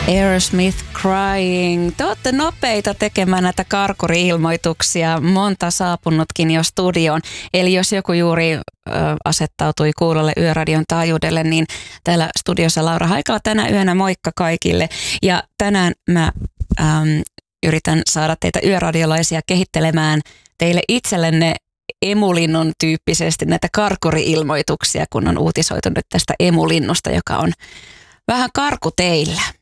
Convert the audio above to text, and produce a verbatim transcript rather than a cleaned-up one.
Aerosmith Crying. Te olette nopeita tekemään näitä karkuri-ilmoituksia. Monta saapunutkin jo studioon. Eli jos joku juuri ö, asettautui kuulolle Yöradion taajuudelle, niin täällä studiossa Laura Haikala tänä yönä. Moikka kaikille. Ja tänään mä äm, yritän saada teitä yöradiolaisia kehittelemään teille itsellenne emulinnun tyyppisesti näitä karkuri-ilmoituksia, kun on uutisoitu nyt tästä emulinnusta, joka on vähän karku teillä.